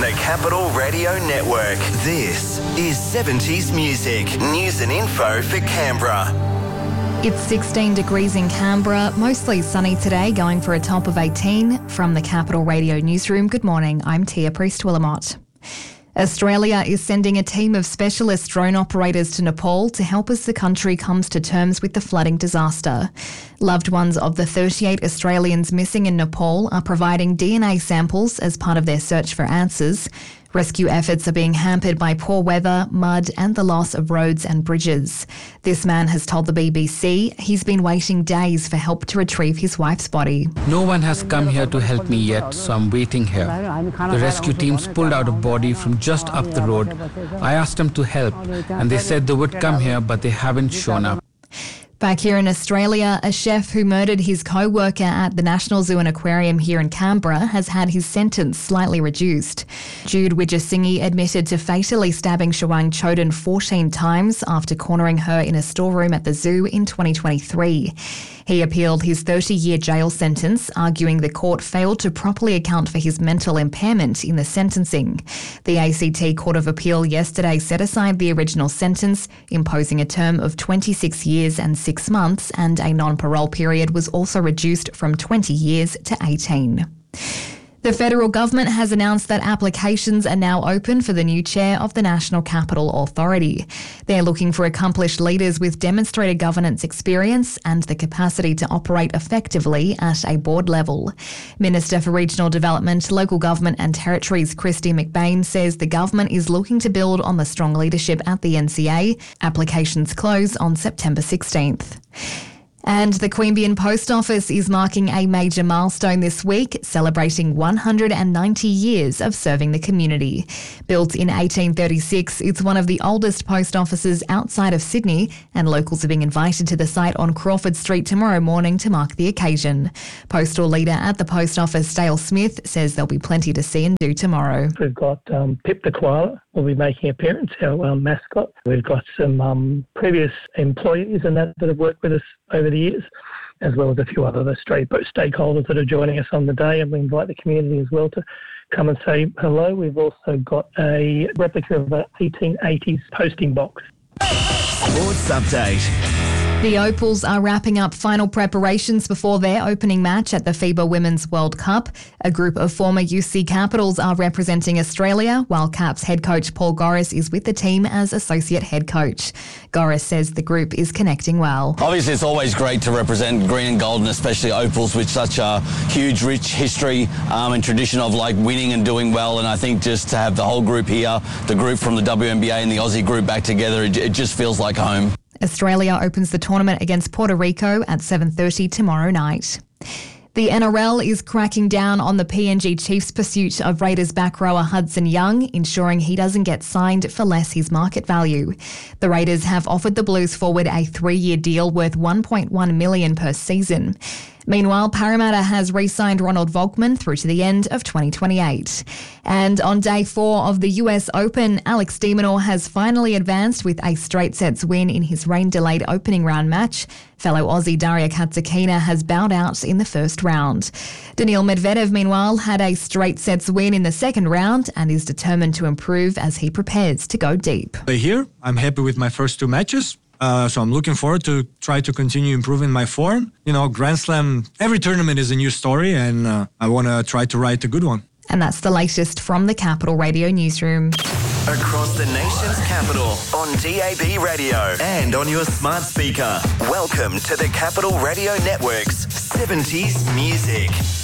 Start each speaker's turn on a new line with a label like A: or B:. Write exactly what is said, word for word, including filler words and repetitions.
A: the Capital Radio Network. This is seventies Music. News and info for Canberra.
B: It's sixteen degrees in Canberra, mostly sunny today, going for a top of eighteen. From the Capital Radio Newsroom, good morning, I'm Tia Priest-Willamot. Australia is sending a team of specialist drone operators to Nepal to help as the country comes to terms with the flooding disaster. Loved ones of the thirty-eight Australians missing in Nepal are providing D N A samples as part of their search for answers. Rescue efforts are being hampered by poor weather, mud and the loss of roads and bridges. This man has told the B B C he's been waiting days for help to retrieve his wife's body.
C: No one has come here to help me yet, so I'm waiting here. The rescue teams pulled out a body from just up the road. I asked them to help and they said they would come here, but they haven't shown up.
B: Back here in Australia, a chef who murdered his co-worker at the National Zoo and Aquarium here in Canberra has had his sentence slightly reduced. Jude Wijesinghe admitted to fatally stabbing Shawang Choden fourteen times after cornering her in a storeroom at the zoo in twenty twenty-three. He appealed his thirty-year jail sentence, arguing the court failed to properly account for his mental impairment in the sentencing. The A C T Court of Appeal yesterday set aside the original sentence, imposing a term of twenty-six years and six months, and a non-parole period was also reduced from twenty years to eighteen. The federal government has announced that applications are now open for the new chair of the National Capital Authority. They're looking for accomplished leaders with demonstrated governance experience and the capacity to operate effectively at a board level. Minister for Regional Development, Local Government and Territories Christy McBain says the government is looking to build on the strong leadership at the N C A. Applications close on September sixteenth. And the Queanbeyan Post Office is marking a major milestone this week, celebrating one hundred ninety years of serving the community. Built in eighteen thirty-six, it's one of the oldest post offices outside of Sydney, and locals are being invited to the site on Crawford Street tomorrow morning to mark the occasion. Postal leader at the post office, Dale Smith, says there'll be plenty to see and do tomorrow.
D: We've got um, Pip the Koala will be making an appearance, our um, mascot. We've got some um, previous employees and that that have worked with us over the years, as well as a few other stakeholders that are joining us on the day, and we invite the community as well to come and say hello. We've also got a replica of an eighteen eighties posting box.
A: Sports update.
B: The Opals are wrapping up final preparations before their opening match at the FIBA Women's World Cup. A group of former U C Capitals are representing Australia, while Caps head coach Paul Goris is with the team as associate head coach. Goris says the group is connecting well.
E: Obviously, it's always great to represent green and gold, and especially Opals with such a huge, rich history um, and tradition of like winning and doing well. And I think just to have the whole group here, the group from the W N B A and the Aussie group back together, it, it just feels like home.
B: Australia opens the tournament against Puerto Rico at seven thirty tomorrow night. The N R L is cracking down on the P N G Chiefs' pursuit of Raiders back rower Hudson Young, ensuring he doesn't get signed for less his market value. The Raiders have offered the Blues forward a three-year deal worth one point one million dollars per season. Meanwhile, Parramatta has re-signed Ronald Volkman through to the end of twenty twenty-eight. And on day four of the U S Open, Alex de Minaur has finally advanced with a straight sets win in his rain-delayed opening round match. Fellow Aussie Daria Katsakina has bowed out in the first round. Daniil Medvedev, meanwhile, had a straight sets win in the second round and is determined to improve as he prepares to go deep.
F: Here, I'm happy with my first two matches. Uh, so I'm looking forward to try to continue improving my form. You know, Grand Slam, every tournament is a new story, and uh, I want to try to write a good one.
B: And that's the latest from the Capital Radio Newsroom.
A: Across the nation's capital, on D A B radio and on your smart speaker. Welcome to the Capital Radio Network's seventies Music.